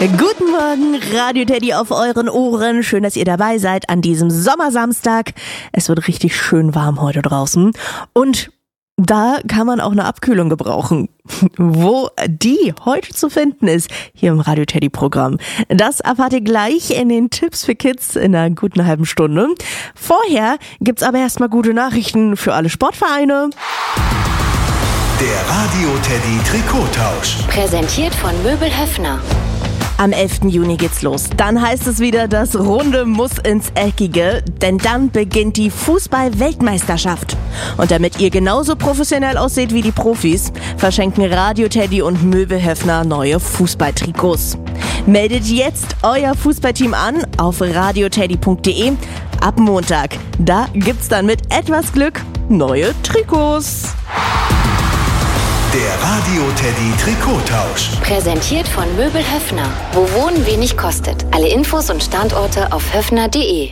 Guten Morgen, Radio Teddy auf euren Ohren. Schön, dass ihr dabei seid an diesem Sommersamstag. Es wird richtig schön warm heute draußen. Und da kann man auch eine Abkühlung gebrauchen. Wo die heute zu finden ist, hier im Radio Teddy Programm. Das erfahrt ihr gleich in den Tipps für Kids in einer guten halben Stunde. Vorher gibt's aber erstmal gute Nachrichten für alle Sportvereine. Der Radio Teddy Trikottausch. Präsentiert von Möbel Höffner. Am 11. Juni geht's los. Dann heißt es wieder, das Runde muss ins Eckige, denn dann beginnt die Fußball-Weltmeisterschaft. Und damit ihr genauso professionell ausseht wie die Profis, verschenken Radio Teddy und Möbel Höffner neue Fußballtrikots. Meldet jetzt euer Fußballteam an auf radioteddy.de ab Montag. Da gibt's dann mit etwas Glück neue Trikots. Der Radio Teddy Trikottausch. Präsentiert von Möbel Höffner. Wo Wohnen wenig kostet. Alle Infos und Standorte auf höffner.de.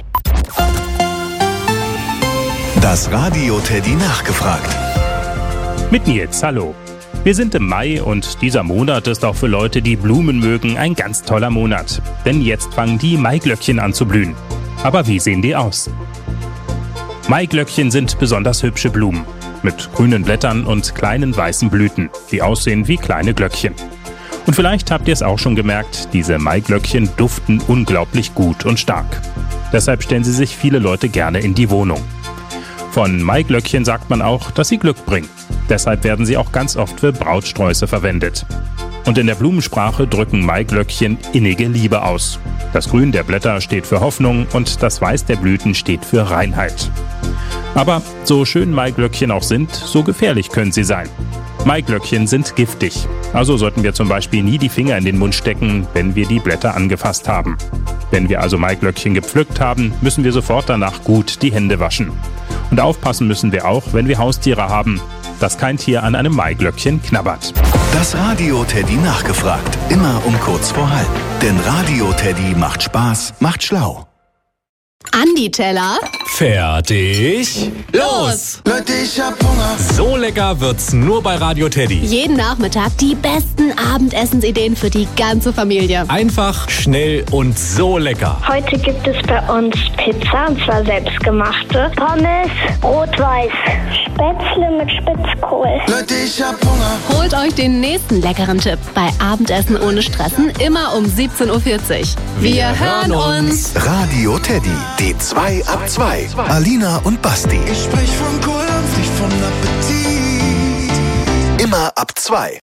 Das Radio Teddy nachgefragt. Mit Nils, hallo. Wir sind im Mai und dieser Monat ist auch für Leute, die Blumen mögen, ein ganz toller Monat. Denn jetzt fangen die Maiglöckchen an zu blühen. Aber wie sehen die aus? Maiglöckchen sind besonders hübsche Blumen. Mit grünen Blättern und kleinen weißen Blüten, die aussehen wie kleine Glöckchen. Und vielleicht habt ihr es auch schon gemerkt, diese Maiglöckchen duften unglaublich gut und stark. Deshalb stellen sie sich viele Leute gerne in die Wohnung. Von Maiglöckchen sagt man auch, dass sie Glück bringen. Deshalb werden sie auch ganz oft für Brautsträuße verwendet. Und in der Blumensprache drücken Maiglöckchen innige Liebe aus. Das Grün der Blätter steht für Hoffnung und das Weiß der Blüten steht für Reinheit. Aber so schön Maiglöckchen auch sind, so gefährlich können sie sein. Maiglöckchen sind giftig. Also sollten wir zum Beispiel nie die Finger in den Mund stecken, wenn wir die Blätter angefasst haben. Wenn wir also Maiglöckchen gepflückt haben, müssen wir sofort danach gut die Hände waschen. Und aufpassen müssen wir auch, wenn wir Haustiere haben, dass kein Tier an einem Maiglöckchen knabbert. Das Radio Teddy nachgefragt. Immer um kurz vor halb. Denn Radio Teddy macht Spaß, macht schlau. Andi Teller. Fertig. Los! Leute, ich hab Hunger. So lecker wird's nur bei Radio Teddy. Jeden Nachmittag die besten Abendessensideen für die ganze Familie. Einfach, schnell und so lecker. Heute gibt es bei uns Pizza, und zwar selbstgemachte. Pommes, rot-weiß, Spätzle mit Spitzkohl. Leute, ich hab Hunger. Holt euch den nächsten leckeren Tipp bei Abendessen ohne Stressen, immer um 17.40 Uhr. Wir hören uns. Radio Teddy, die 2 ab 2. Alina und Basti. Ich sprech von Kohl und nicht von Appetit. Immer ab 2.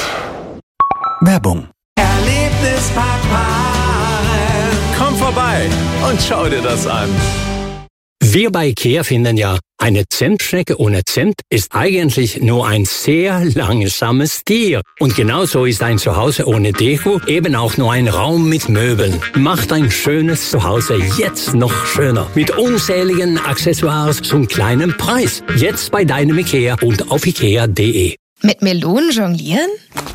Werbung. Erlebnispark. Komm vorbei und schau dir das an. Wir bei IKEA finden ja, eine Zimtschnecke ohne Zimt ist eigentlich nur ein sehr langsames Tier. Und genauso ist ein Zuhause ohne Deko eben auch nur ein Raum mit Möbeln. Macht ein schönes Zuhause jetzt noch schöner. Mit unzähligen Accessoires zum kleinen Preis. Jetzt bei deinem IKEA und auf ikea.de. Mit Melonen jonglieren?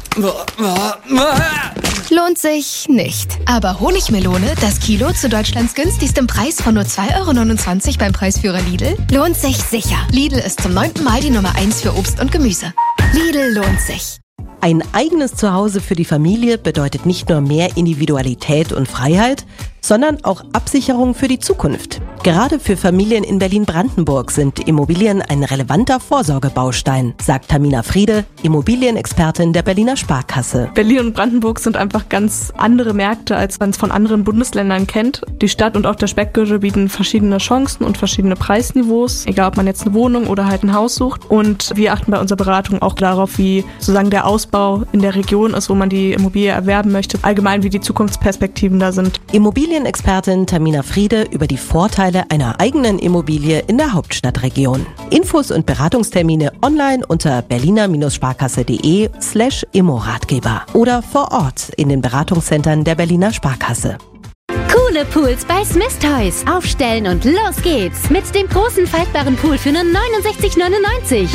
Lohnt sich nicht. Aber Honigmelone, das Kilo zu Deutschlands günstigstem Preis von nur 2,29 € beim Preisführer Lidl, lohnt sich sicher. Lidl ist zum 9. Mal die Nummer 1 für Obst und Gemüse. Lidl lohnt sich. Ein eigenes Zuhause für die Familie bedeutet nicht nur mehr Individualität und Freiheit, sondern auch Absicherung für die Zukunft. Gerade für Familien in Berlin-Brandenburg sind Immobilien ein relevanter Vorsorgebaustein, sagt Tamina Friede, Immobilienexpertin der Berliner Sparkasse. Berlin und Brandenburg sind einfach ganz andere Märkte, als man es von anderen Bundesländern kennt. Die Stadt und auch der Speckgürtel bieten verschiedene Chancen und verschiedene Preisniveaus, egal ob man jetzt eine Wohnung oder halt ein Haus sucht. Und wir achten bei unserer Beratung auch darauf, wie sozusagen der Ausbau in der Region ist, wo man die Immobilie erwerben möchte. Allgemein, wie die Zukunftsperspektiven da sind. Immobilienexpertin Tamina Friede über die Vorteile einer eigenen Immobilie in der Hauptstadtregion. Infos und Beratungstermine online unter berliner-sparkasse.de/Immo-Ratgeber oder vor Ort in den Beratungszentren der Berliner Sparkasse. Coole Pools bei Smith Toys. Aufstellen und los geht's. Mit dem großen faltbaren Pool für nur 69,99 €.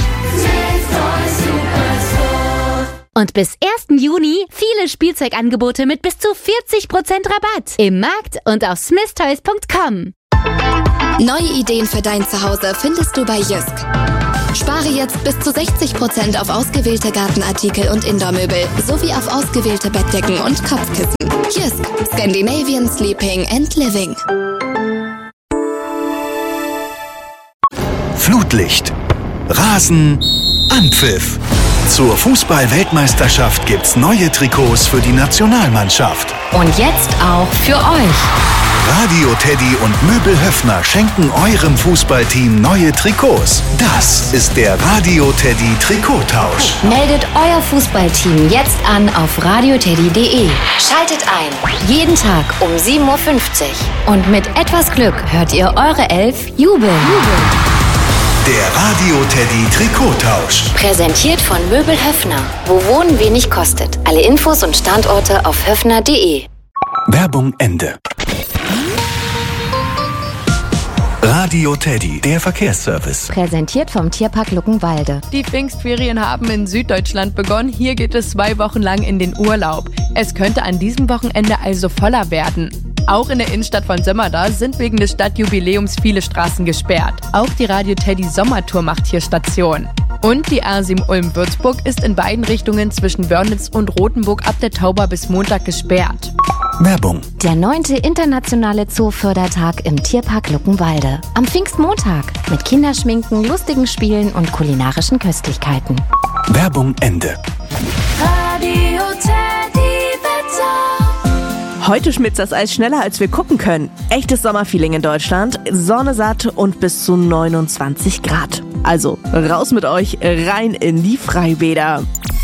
Und bis 1. Juni viele Spielzeugangebote mit bis zu 40% Rabatt. Im Markt und auf smithtoys.com. Neue Ideen für dein Zuhause findest du bei Jysk. Spare jetzt bis zu 60% auf ausgewählte Gartenartikel und Indoormöbel sowie auf ausgewählte Bettdecken und Kopfkissen. Jysk, Scandinavian Sleeping and Living. Flutlicht, Rasen, Anpfiff. Zur Fußball-Weltmeisterschaft gibt's neue Trikots für die Nationalmannschaft. Und jetzt auch für euch. Radio Teddy und Möbel Höffner schenken eurem Fußballteam neue Trikots. Das ist der Radio Teddy Trikottausch. Meldet euer Fußballteam jetzt an auf radioteddy.de. Schaltet ein. Jeden Tag um 7.50 Uhr. Und mit etwas Glück hört ihr eure Elf jubeln. Der Radio Teddy Trikottausch. Präsentiert von Möbel Höffner. Wo Wohnen wenig kostet. Alle Infos und Standorte auf höffner.de. Werbung Ende. Radio Teddy, der Verkehrsservice. Präsentiert vom Tierpark Luckenwalde. Die Pfingstferien haben in Süddeutschland begonnen. Hier geht es 2 Wochen lang in den Urlaub. Es könnte an diesem Wochenende also voller werden. Auch in der Innenstadt von Sömmerda sind wegen des Stadtjubiläums viele Straßen gesperrt. Auch die Radio Teddy Sommertour macht hier Station. Und die A7 Ulm-Würzburg ist in beiden Richtungen zwischen Wörnitz und Rothenburg ab der Tauber bis Montag gesperrt. Werbung. Der 9. internationale Zoofördertag im Tierpark Luckenwalde. Am Pfingstmontag mit Kinderschminken, lustigen Spielen und kulinarischen Köstlichkeiten. Werbung Ende. Radio Teddy Wetter. Heute schmilzt das Eis schneller, als wir gucken können. Echtes Sommerfeeling in Deutschland, Sonne satt und bis zu 29 Grad. Also raus mit euch, rein in die Freibäder.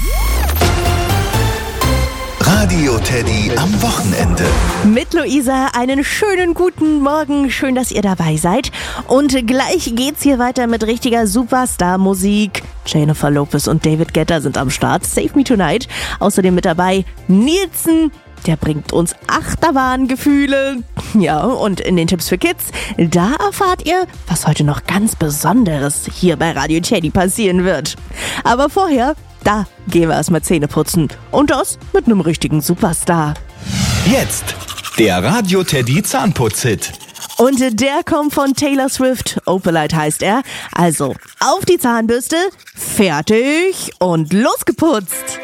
Radio Teddy am Wochenende. Mit Luisa einen schönen guten Morgen. Schön, dass ihr dabei seid. Und gleich geht's hier weiter mit richtiger Superstar-Musik. Jennifer Lopez und David Guetta sind am Start. Save Me Tonight. Außerdem mit dabei Nielsen. Der bringt uns Achterbahngefühle. Ja, und in den Tipps für Kids, da erfahrt ihr, was heute noch ganz Besonderes hier bei Radio Teddy passieren wird. Aber vorher, da gehen wir erstmal Zähne putzen. Und das mit einem richtigen Superstar. Jetzt der Radio Teddy Zahnputz-Hit. Und der kommt von Taylor Swift. Opalite heißt er. Also, auf die Zahnbürste, fertig und losgeputzt.